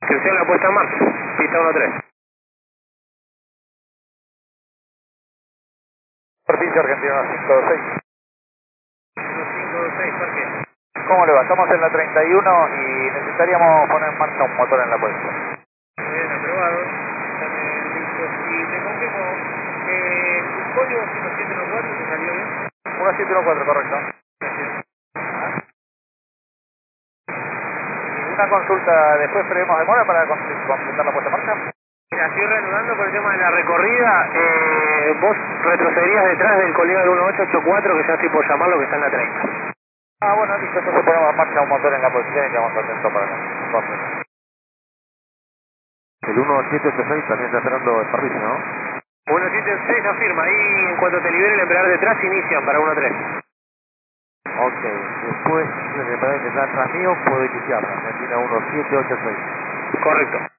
Inscripción la puesta en marcha. Pista 1-3. Servicio Argentina 526. 526, ¿por qué? ¿Cómo le va? Estamos en la 31 y necesitaríamos poner en marcha un motor en la puesta. Muy bien, aprobado. También listo. Y te confirmo, el código 1714 te salió bien. 1714, correcto. Una consulta, después prevemos demora para completar la puesta en marcha. Mira, estoy reanudando por el tema de la recorrida. Vos retrocederías detrás del colega del 1884, que ya estoy por llamarlo, que está en la 30. Ah, bueno, listo, entonces ponemos en marcha un motor en la posición y quedamos atentos para completar. El 1786 también está esperando el servicio, ¿no? 176 afirma, ahí en cuanto te libere el empleador detrás, inician para 1-3. Ok, después de que está atrás mío, puedo iniciar. Argentina 1786. Correcto.